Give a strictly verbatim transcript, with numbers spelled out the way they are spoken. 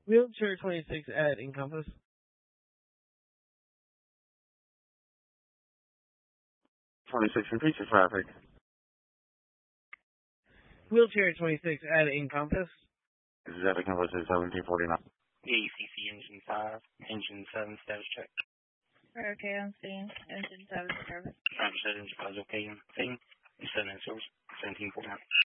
Wheelchair twenty-six at Encompass. twenty-six, repeat your traffic. Wheelchair twenty-six at Encompass. This is at Encompass at seventeen forty-nine. A C C engine five, engine seven status check. Okay, I'm seeing engine seven service. Driver said engine five is okay. Same. seven in service. seventeen forty-nine.